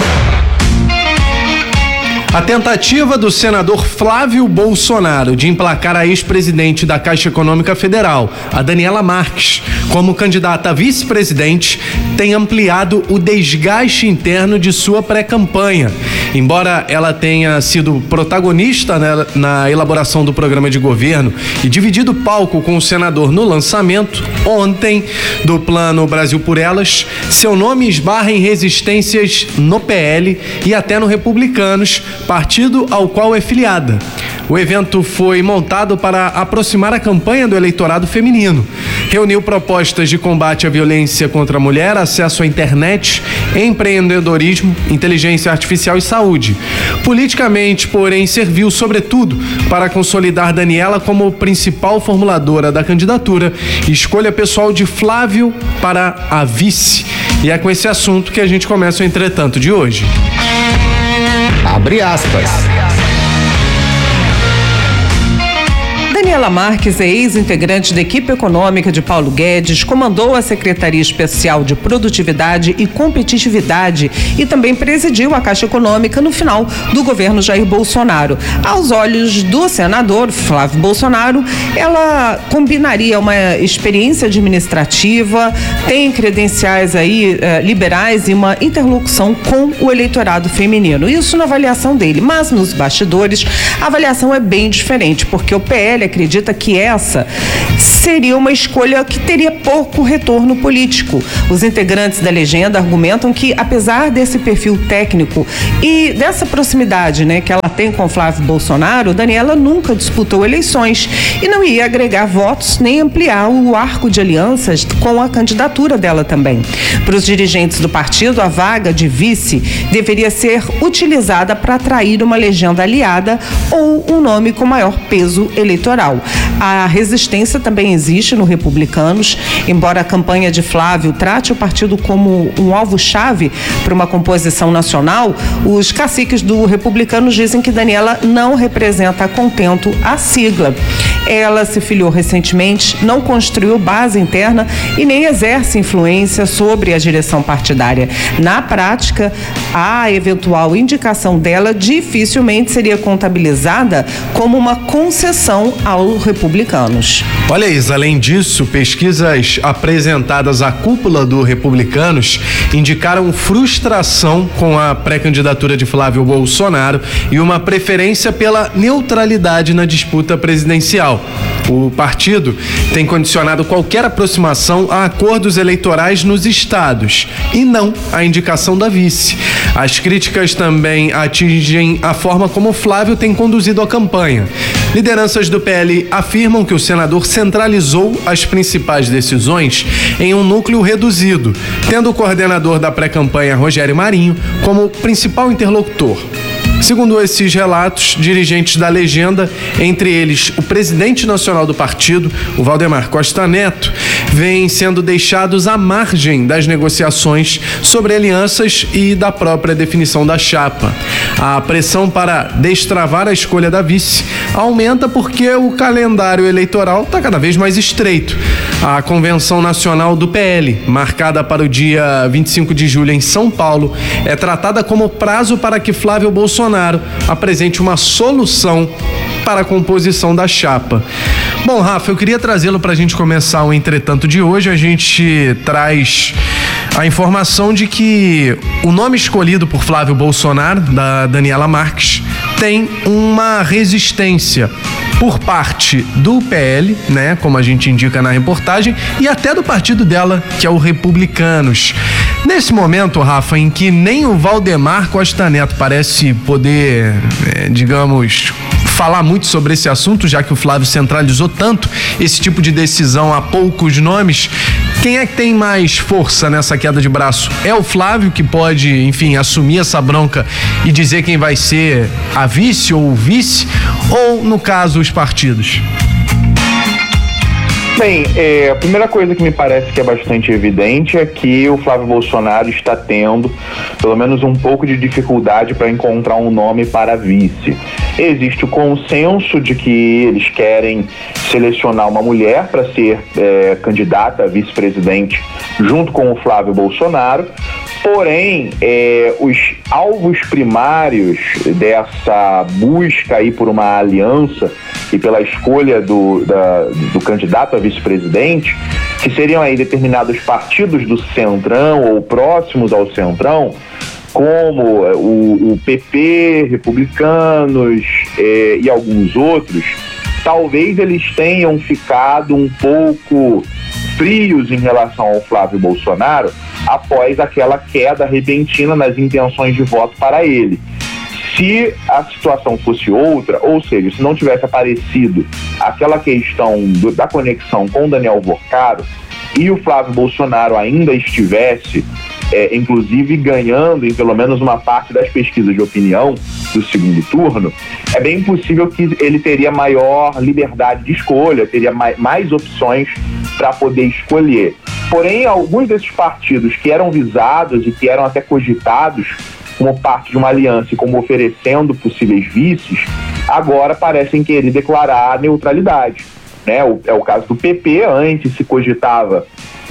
A tentativa do senador Flávio Bolsonaro de emplacar a ex-presidente da Caixa Econômica Federal, a Daniela Marques, como candidata a vice-presidente, tem ampliado o desgaste interno de sua pré-campanha. Embora ela tenha sido protagonista na elaboração do programa de governo e dividido palco com o senador no lançamento, ontem, do Plano Brasil por Elas, seu nome esbarra em resistências no PL e até no Republicanos, partido ao qual é filiada. O evento foi montado para aproximar a campanha do eleitorado feminino. Reuniu propostas de combate à violência contra a mulher, acesso à internet, empreendedorismo, inteligência artificial e saúde. Politicamente, porém, serviu sobretudo para consolidar Daniela como principal formuladora da candidatura e escolha pessoal de Flávio para a vice. E é com esse assunto que a gente começa o Entretanto de hoje. Abre aspas. Daniela Marques é ex-integrante da equipe econômica de Paulo Guedes, comandou a Secretaria Especial de Produtividade e Competitividade e também presidiu a Caixa Econômica no final do governo Jair Bolsonaro. Aos olhos do senador Flávio Bolsonaro, ela combinaria uma experiência administrativa, tem credenciais aí liberais e uma interlocução com o eleitorado feminino. Isso na avaliação dele, mas nos bastidores a avaliação é bem diferente, porque o PL acredita que essa seria uma escolha que teria pouco retorno político. Os integrantes da legenda argumentam que, apesar desse perfil técnico e dessa proximidade, que ela tem com Flávio Bolsonaro, Daniela nunca disputou eleições e não ia agregar votos nem ampliar o arco de alianças com a candidatura dela também. Para os dirigentes do partido, a vaga de vice deveria ser utilizada para atrair uma legenda aliada ou um nome com maior peso eleitoral. A resistência também existe no Republicanos, embora a campanha de Flávio trate o partido como um alvo-chave para uma composição nacional, os caciques do Republicanos dizem que Daniela não representa a contento a sigla. Ela se filiou recentemente, não construiu base interna e nem exerce influência sobre a direção partidária. Na prática, a eventual indicação dela dificilmente seria contabilizada como uma concessão aos republicanos. Olha, Isa, além disso, pesquisas apresentadas à cúpula do Republicanos indicaram frustração com a pré-candidatura de Flávio Bolsonaro e uma preferência pela neutralidade na disputa presidencial. O partido tem condicionado qualquer aproximação a acordos eleitorais nos estados e não a indicação da vice. As críticas também atingem a forma como Flávio tem conduzido a campanha. Lideranças do PL afirmam que o senador centralizou as principais decisões em um núcleo reduzido, tendo o coordenador da pré-campanha, Rogério Marinho, como principal interlocutor. Segundo esses relatos, dirigentes da legenda, entre eles o presidente nacional do partido, o Valdemar Costa Neto, vêm sendo deixados à margem das negociações sobre alianças e da própria definição da chapa. A pressão para destravar a escolha da vice aumenta porque o calendário eleitoral está cada vez mais estreito. A Convenção Nacional do PL, marcada para o dia 25 de julho em São Paulo, é tratada como prazo para que Flávio Bolsonaro apresente uma solução para a composição da chapa. Bom, Rafa, eu queria trazê-lo para a gente começar o Entretanto de hoje. A gente traz a informação de que o nome escolhido por Flávio Bolsonaro, da Daniela Marques, tem uma resistência por parte do PL, como a gente indica na reportagem, e até do partido dela, que é o Republicanos. Nesse momento, Rafa, em que nem o Valdemar Costa Neto parece poder, falar muito sobre esse assunto, já que o Flávio centralizou tanto esse tipo de decisão a poucos nomes, quem é que tem mais força nessa queda de braço? É o Flávio, que pode, assumir essa bronca e dizer quem vai ser a vice ou o vice, ou, no caso, os partidos? Bem, a primeira coisa que me parece que é bastante evidente é que o Flávio Bolsonaro está tendo pelo menos um pouco de dificuldade para encontrar um nome para vice. Existe o consenso de que eles querem selecionar uma mulher para ser candidata a vice-presidente junto com o Flávio Bolsonaro. Porém, os alvos primários dessa busca aí por uma aliança e pela escolha do candidato a vice-presidente, que seriam aí determinados partidos do Centrão ou próximos ao Centrão, como o PP, Republicanos e alguns outros, talvez eles tenham ficado um pouco frios em relação ao Flávio Bolsonaro após aquela queda repentina nas intenções de voto para ele. Se a situação fosse outra, ou seja, se não tivesse aparecido aquela questão da conexão com Daniel Vorcaro e o Flávio Bolsonaro ainda estivesse, inclusive ganhando em pelo menos uma parte das pesquisas de opinião do segundo turno, é bem possível que ele teria maior liberdade de escolha, teria mais opções para poder escolher. Porém, alguns desses partidos que eram visados e que eram até cogitados como parte de uma aliança e como oferecendo possíveis vices, agora parecem querer declarar neutralidade, né? É o caso do PP. Antes se cogitava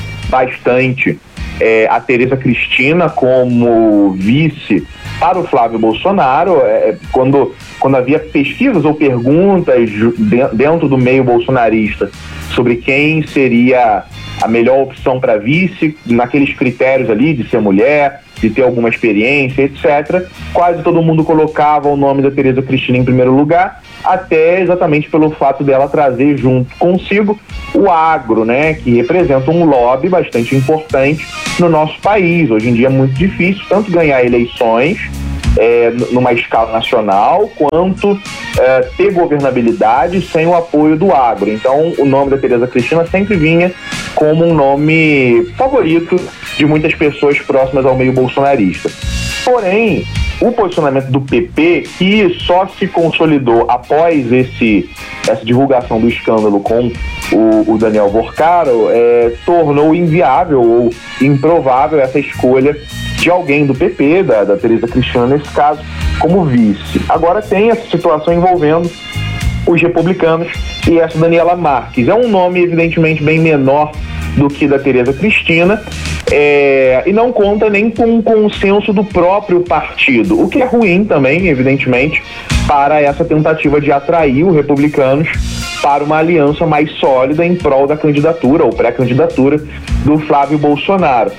bastante a Tereza Cristina como vice para o Flávio Bolsonaro, quando havia pesquisas ou perguntas dentro do meio bolsonarista sobre quem seria a melhor opção para vice, naqueles critérios ali de ser mulher, de ter alguma experiência, etc. Quase todo mundo colocava o nome da Tereza Cristina em primeiro lugar, até exatamente pelo fato dela trazer junto consigo o agro, né, que representa um lobby bastante importante no nosso país. Hoje em dia é muito difícil tanto ganhar eleições numa escala nacional, quanto ter governabilidade sem o apoio do agro. Então, o nome da Tereza Cristina sempre vinha como um nome favorito de muitas pessoas próximas ao meio bolsonarista. Porém, o posicionamento do PP, que só se consolidou após essa divulgação do escândalo com o Daniel Vorcaro, tornou inviável ou improvável essa escolha de alguém do PP, da Tereza Cristina nesse caso, como vice. Agora tem essa situação envolvendo os republicanos e essa Daniela Marques. É um nome evidentemente bem menor do que da Tereza Cristina, e não conta nem com o consenso do próprio partido, o que é ruim também, evidentemente, para essa tentativa de atrair os republicanos para uma aliança mais sólida em prol da candidatura ou pré-candidatura do Flávio Bolsonaro.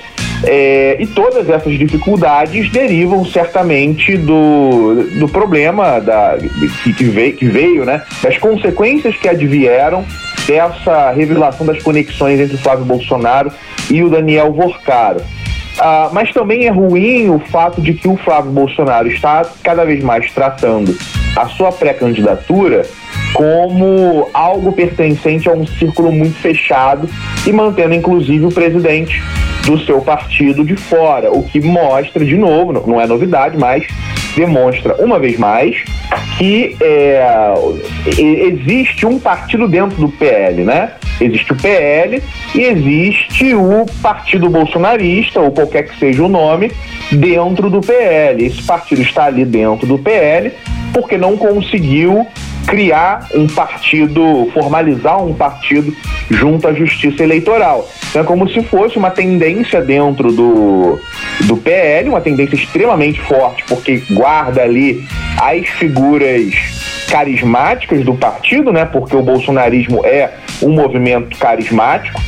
E todas essas dificuldades derivam certamente do problema que veio, né, das consequências que advieram dessa revelação das conexões entre o Flávio Bolsonaro e o Daniel Vorcaro. Mas também é ruim o fato de que o Flávio Bolsonaro está cada vez mais tratando a sua pré-candidatura como algo pertencente a um círculo muito fechado e mantendo inclusive o presidente do seu partido de fora, o que mostra, de novo, não é novidade, mas demonstra uma vez mais que existe um partido dentro do PL, né? Existe o PL e existe o Partido Bolsonarista, ou qualquer que seja o nome, dentro do PL. Esse partido está ali dentro do PL porque não conseguiu criar um partido, formalizar um partido junto à Justiça Eleitoral. Então é como se fosse uma tendência dentro do PL, uma tendência extremamente forte, porque guarda ali as figuras carismáticas do partido, né? Porque o bolsonarismo é um movimento carismático,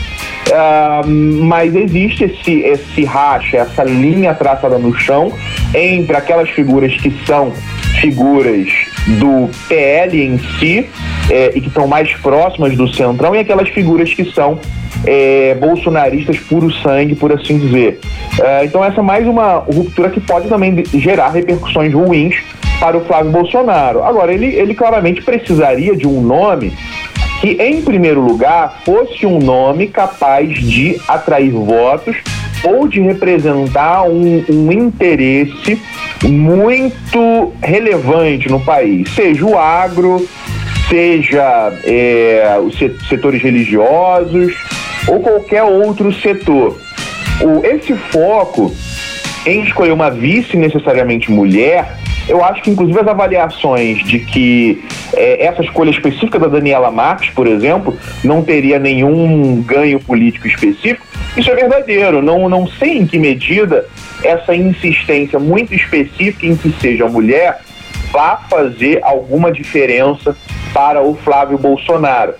mas existe esse racha, essa linha traçada no chão entre aquelas figuras que são figuras do PL em si e que estão mais próximas do centrão, e aquelas figuras que são bolsonaristas puro sangue, por assim dizer. Então essa é mais uma ruptura que pode também gerar repercussões ruins para o Flávio Bolsonaro. Agora, ele claramente precisaria de um nome que, em primeiro lugar, fosse um nome capaz de atrair votos ou de representar um interesse muito relevante no país, seja o agro, seja os setores religiosos ou qualquer outro setor. Esse foco em escolher uma vice necessariamente mulher, eu acho que inclusive as avaliações de que essa escolha específica da Daniela Marques, por exemplo, não teria nenhum ganho político específico, isso é verdadeiro. Não sei em que medida essa insistência muito específica em que seja mulher vá fazer alguma diferença para o Flávio Bolsonaro.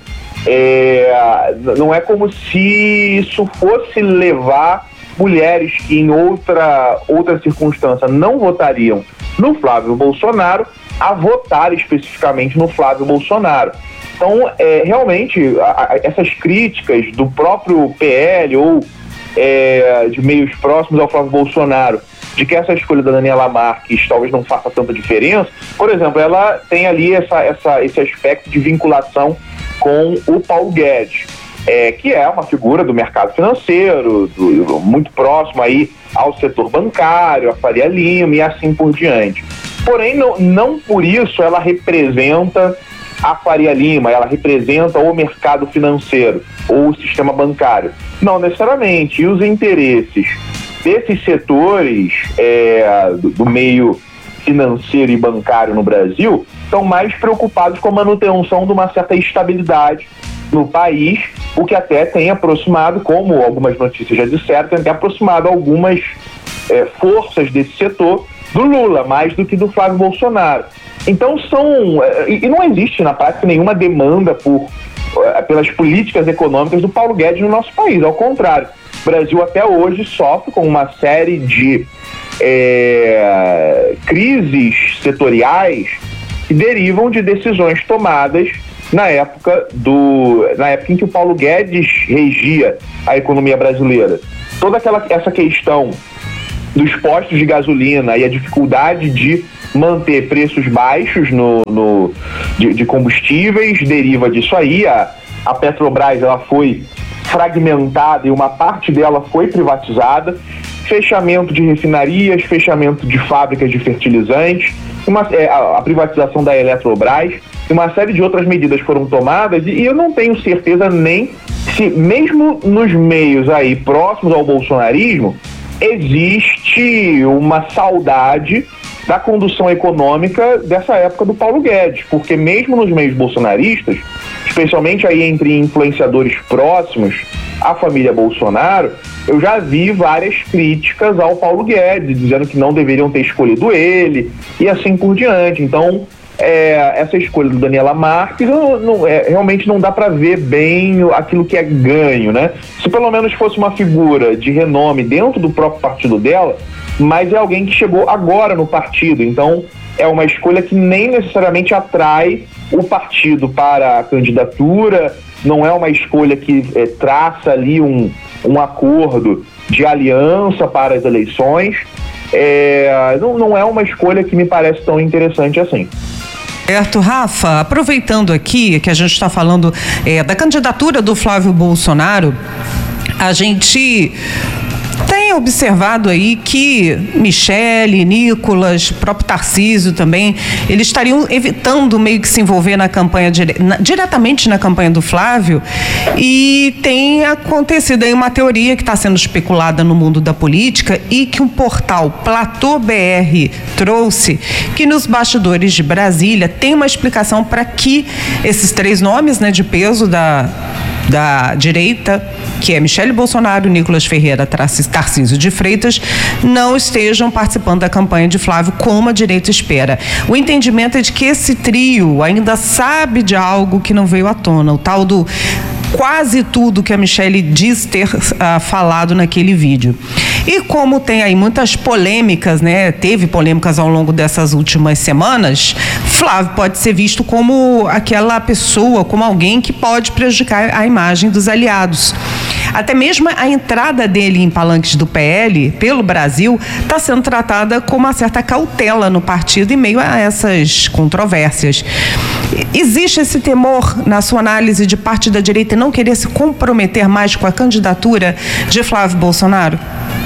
Não é como se isso fosse levar mulheres que em outra circunstância não votariam no Flávio Bolsonaro a votar especificamente no Flávio Bolsonaro. Então, realmente, essas críticas do próprio PL ou de meios próximos ao Flávio Bolsonaro de que essa escolha da Daniela Marques talvez não faça tanta diferença. Por exemplo, ela tem ali esse aspecto de vinculação com o Paulo Guedes, que é uma figura do mercado financeiro, muito próximo aí ao setor bancário, a Faria Lima e assim por diante. Porém, não por isso ela representa a Faria Lima, ela representa o mercado financeiro ou o sistema bancário. Não necessariamente. E os interesses desses setores do meio financeiro e bancário no Brasil estão mais preocupados com a manutenção de uma certa estabilidade no país, o que até tem aproximado, como algumas notícias já disseram, tem até aproximado algumas forças desse setor do Lula, mais do que do Flávio Bolsonaro. Então e não existe na prática nenhuma demanda pelas políticas econômicas do Paulo Guedes no nosso país, ao contrário. O Brasil até hoje sofre com uma série de crises setoriais que derivam de decisões tomadas na época em que o Paulo Guedes regia a economia brasileira. Toda essa questão dos postos de gasolina e a dificuldade de manter preços baixos de combustíveis deriva disso aí. A Petrobras ela foi fragmentada e uma parte dela foi privatizada, fechamento de refinarias, fechamento de fábricas de fertilizantes, a privatização da Eletrobras e uma série de outras medidas foram tomadas, e eu não tenho certeza nem se, mesmo nos meios aí próximos ao bolsonarismo, existe uma saudade da condução econômica dessa época do Paulo Guedes, porque mesmo nos meios bolsonaristas, especialmente aí entre influenciadores próximos à família Bolsonaro, eu já vi várias críticas ao Paulo Guedes, dizendo que não deveriam ter escolhido ele e assim por diante. Então, essa escolha do Daniela Marques realmente não dá para ver bem aquilo que é ganho, né? Se pelo menos fosse uma figura de renome dentro do próprio partido dela, mas é alguém que chegou agora no partido, então é uma escolha que nem necessariamente atrai o partido para a candidatura, não é uma escolha que traça ali um acordo de aliança para as eleições, não é uma escolha que me parece tão interessante assim. Certo, Rafa, aproveitando aqui que a gente está falando da candidatura do Flávio Bolsonaro, a gente tem observado aí que Michele, Nicolas, próprio Tarcísio também, eles estariam evitando meio que se envolver na campanha diretamente na campanha do Flávio, e tem acontecido aí uma teoria que está sendo especulada no mundo da política e que um portal Platô BR trouxe, que nos bastidores de Brasília tem uma explicação para que esses três nomes, né, de peso da direita, que é Michele Bolsonaro, Nicolas Ferreira, Tarcísio de Freitas, não estejam participando da campanha de Flávio como a direita espera. O entendimento é de que esse trio ainda sabe de algo que não veio à tona, o tal do quase tudo que a Michele diz ter falado naquele vídeo. E como tem aí muitas polêmicas, né? Teve polêmicas ao longo dessas últimas semanas, Flávio pode ser visto como aquela pessoa, como alguém que pode prejudicar a imagem dos aliados. Até mesmo a entrada dele em palanques do PL pelo Brasil está sendo tratada com uma certa cautela no partido em meio a essas controvérsias. Existe esse temor, na sua análise, de parte da direita não querer se comprometer mais com a candidatura de Flávio Bolsonaro?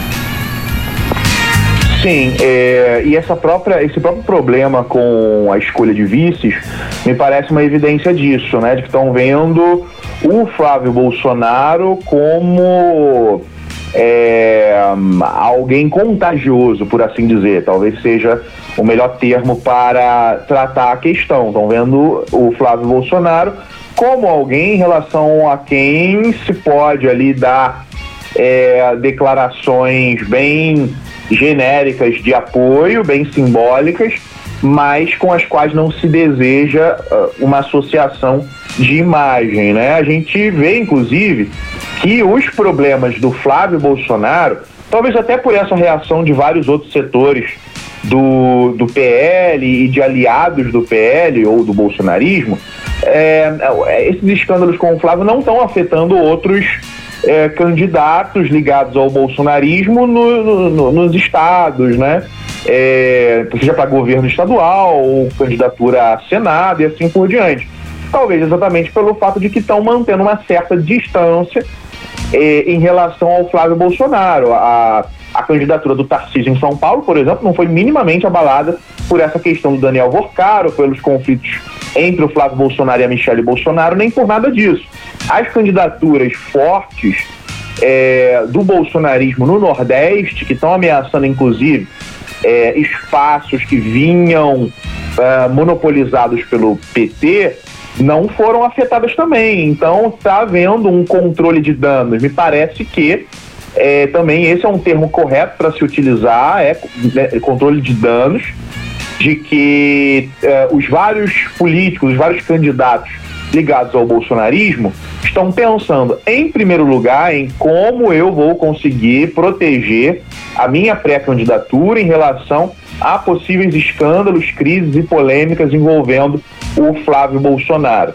Sim, e esse próprio problema com a escolha de vices me parece uma evidência disso, né? De que estão vendo o Flávio Bolsonaro como alguém contagioso, por assim dizer. Talvez seja o melhor termo para tratar a questão. Estão vendo o Flávio Bolsonaro como alguém em relação a quem se pode ali dar declarações bem genéricas de apoio, bem simbólicas, mas com as quais não se deseja uma associação de imagem, né? A gente vê, inclusive, que os problemas do Flávio Bolsonaro, talvez até por essa reação de vários outros setores do PL e de aliados do PL ou do bolsonarismo, esses escândalos com o Flávio não estão afetando outros candidatos ligados ao bolsonarismo nos estados, né? Seja para governo estadual ou candidatura a Senado e assim por diante. Talvez exatamente pelo fato de que estão mantendo uma certa distância em relação ao Flávio Bolsonaro. A candidatura do Tarcísio em São Paulo, por exemplo, não foi minimamente abalada por essa questão do Daniel Worcaro, pelos conflitos entre o Flávio Bolsonaro e a Michelle Bolsonaro, nem por nada disso. As candidaturas fortes do bolsonarismo no Nordeste, que estão ameaçando, inclusive, espaços que vinham monopolizados pelo PT, não foram afetadas também. Então está havendo um controle de danos. Me parece que também esse é um termo correto para se utilizar, controle de danos, de que os vários políticos, os vários candidatos ligados ao bolsonarismo estão pensando, em primeiro lugar, em como eu vou conseguir proteger a minha pré-candidatura em relação a possíveis escândalos, crises e polêmicas envolvendo o Flávio Bolsonaro.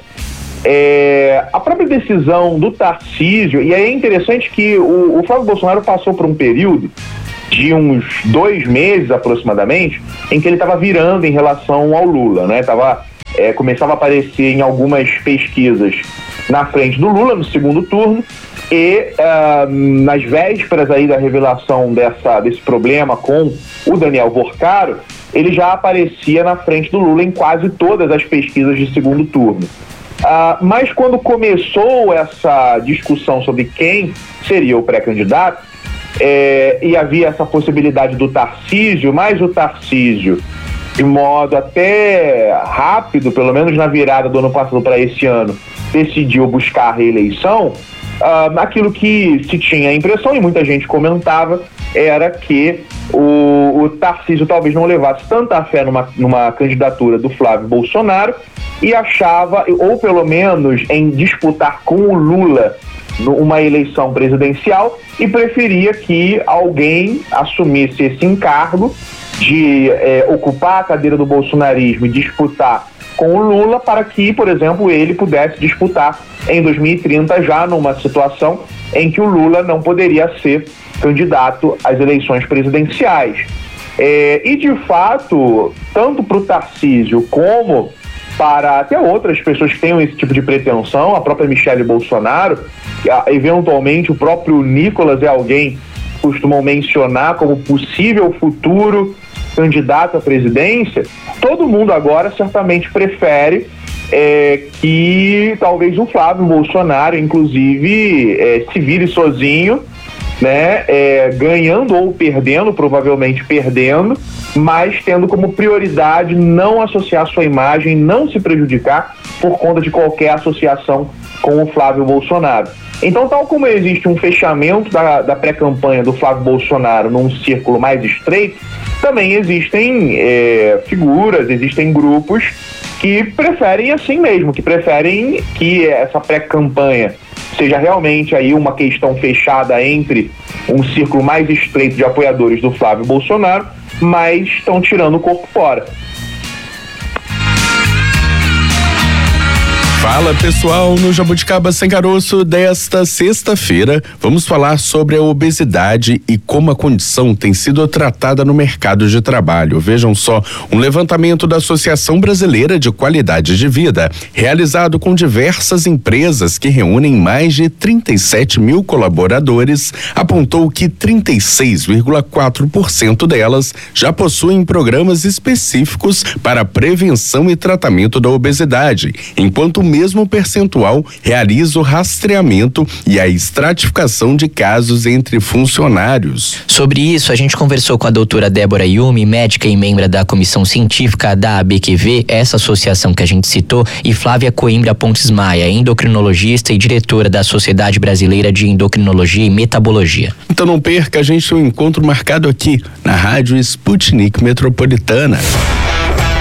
A própria decisão do Tarcísio, e aí é interessante que o Flávio Bolsonaro passou por um período de uns 2 meses aproximadamente, em que ele estava virando em relação ao Lula, né? Começava a aparecer em algumas pesquisas na frente do Lula no segundo turno, e nas vésperas aí da revelação desse problema com o Daniel Worcaro, ele já aparecia na frente do Lula em quase todas as pesquisas de segundo turno. Mas quando começou essa discussão sobre quem seria o pré-candidato, e havia essa possibilidade do Tarcísio, mas o Tarcísio, de modo até rápido, pelo menos na virada do ano passado para esse ano, decidiu buscar a reeleição. Aquilo que se tinha a impressão, e muita gente comentava, era que o Tarcísio talvez não levasse tanta fé numa candidatura do Flávio Bolsonaro e achava, ou pelo menos em disputar com o Lula uma eleição presidencial, e preferia que alguém assumisse esse encargo de ocupar a cadeira do bolsonarismo e disputar com o Lula, para que, por exemplo, ele pudesse disputar em 2030, já numa situação em que o Lula não poderia ser candidato às eleições presidenciais. E, de fato, tanto para o Tarcísio como para até outras pessoas que tenham esse tipo de pretensão, a própria Michelle Bolsonaro, eventualmente o próprio Nicolas é alguém que costumam mencionar como possível futuro candidato à presidência, todo mundo agora certamente prefere que talvez o Flávio Bolsonaro, inclusive, se vire sozinho, né, ganhando ou perdendo, provavelmente perdendo, mas tendo como prioridade não associar sua imagem, não se prejudicar por conta de qualquer associação com o Flávio Bolsonaro. Então, tal como existe um fechamento da pré-campanha do Flávio Bolsonaro num círculo mais estreito, também existem figuras, existem grupos que preferem assim mesmo, que preferem que essa pré-campanha seja realmente aí uma questão fechada entre um círculo mais estreito de apoiadores do Flávio Bolsonaro, mas estão tirando o corpo fora. Fala pessoal, no Jabuticaba Sem Caroço desta sexta-feira vamos falar sobre a obesidade e como a condição tem sido tratada no mercado de trabalho. Vejam só, um levantamento da Associação Brasileira de Qualidade de Vida, realizado com diversas empresas que reúnem mais de 37 mil colaboradores, apontou que 36,4% delas já possuem programas específicos para prevenção e tratamento da obesidade, enquanto o mesmo percentual realiza o rastreamento e a estratificação de casos entre funcionários. Sobre isso, a gente conversou com a doutora Débora Yumi, médica e membro da comissão científica da ABQV, essa associação que a gente citou, e Flávia Coimbra Pontes Maia, endocrinologista e diretora da Sociedade Brasileira de Endocrinologia e Metabologia. Então não perca, a gente tem um encontro marcado aqui na Rádio Sputnik Metropolitana.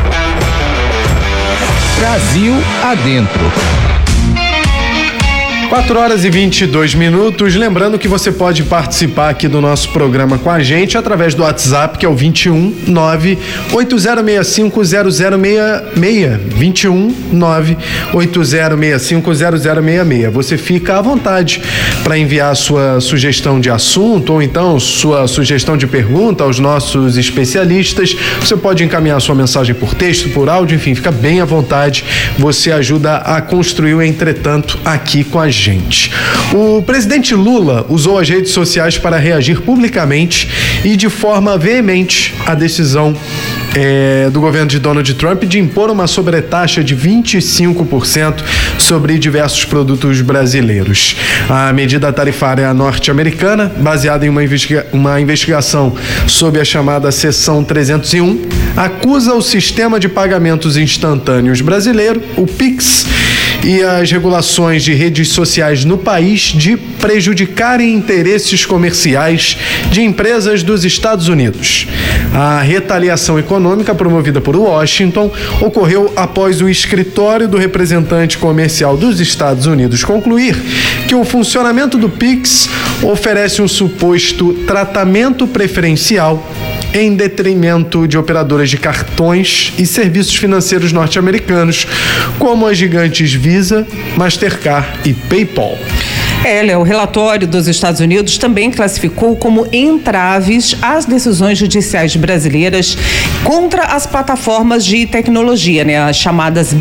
Brasil Adentro. 4h22. Lembrando que você pode participar aqui do nosso programa com a gente através do WhatsApp, que é o 21980650066. 21980650066. Você fica à vontade para enviar sua sugestão de assunto ou então sua sugestão de pergunta aos nossos especialistas. Você pode encaminhar sua mensagem por texto, por áudio, enfim, fica bem à vontade. Você ajuda a construir o Entretanto aqui com a gente. O presidente Lula usou as redes sociais para reagir publicamente e de forma veemente à decisão do governo de Donald Trump de impor uma sobretaxa de 25% sobre diversos produtos brasileiros. A medida tarifária norte-americana, baseada em uma investigação sob a chamada Seção 301, acusa o sistema de pagamentos instantâneos brasileiro, o Pix, e as regulações de redes sociais no país de prejudicarem interesses comerciais de empresas dos Estados Unidos. A retaliação econômica promovida por Washington ocorreu após o escritório do representante comercial dos Estados Unidos concluir que o funcionamento do Pix oferece um suposto tratamento preferencial em detrimento de operadoras de cartões e serviços financeiros norte-americanos, como as gigantes Visa, Mastercard e PayPal. O relatório dos Estados Unidos também classificou como entraves as decisões judiciais brasileiras contra as plataformas de tecnologia, as chamadas